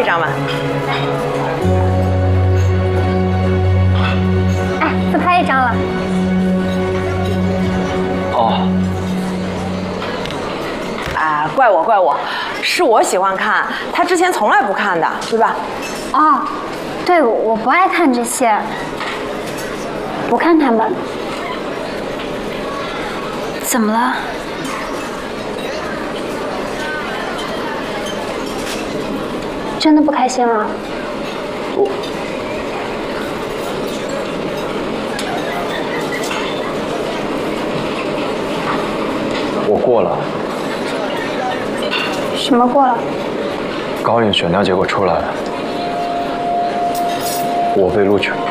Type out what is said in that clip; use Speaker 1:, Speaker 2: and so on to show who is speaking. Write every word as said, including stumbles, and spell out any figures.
Speaker 1: 张吧。
Speaker 2: 哎，自拍一张了。
Speaker 3: 哦。
Speaker 1: 啊，怪我怪我，是我喜欢看，他之前从来不看的，对吧？
Speaker 2: 哦，对，我不爱看这些，不看他们。怎么了？真的不开心了？
Speaker 3: 我。我过了。
Speaker 2: 什么过了？
Speaker 3: 高影选调结果出来了，我被录取了。